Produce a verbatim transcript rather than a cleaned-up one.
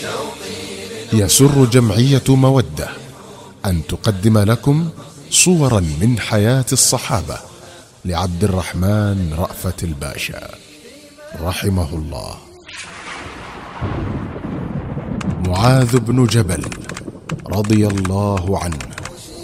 يسر جمعية مودة أن تقدم لكم صورا من حياة الصحابة لعبد الرحمن رأفت الباشا رحمه الله. معاذ بن جبل رضي الله عنه.